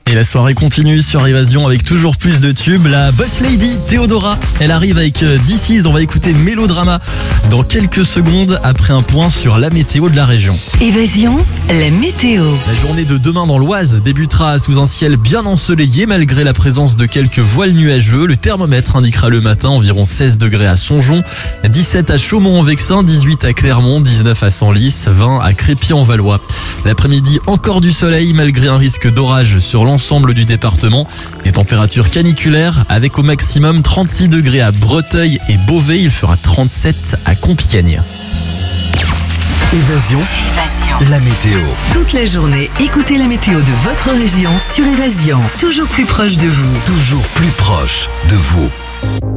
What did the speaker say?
Et la soirée continue sur Évasion avec toujours plus de tubes. La boss lady Théodora, elle arrive avec This Is. On va écouter Mélodrama dans quelques secondes après un point sur la météo de la région. Évasion, la météo. La journée de demain dans l'Oise débutera sous un ciel bien ensoleillé malgré la présence de quelques voiles nuageux. Le thermomètre indiquera le matin environ 16 degrés à Songeon, 17 à Chaumont-en-Vexin, 18 à Clermont, 19 à Senlis, 20 à Crépy-en-Valois. L'après-midi, encore du soleil malgré un risque d'orage sur l'ensemble du département. Des températures caniculaires avec au maximum 36 degrés à Breteuil et Beauvais. Il fera 37 à Compiègne. Évasion, la météo. Toute la journée, écoutez la météo de votre région sur Évasion. Toujours plus proche de vous. Toujours plus proche de vous.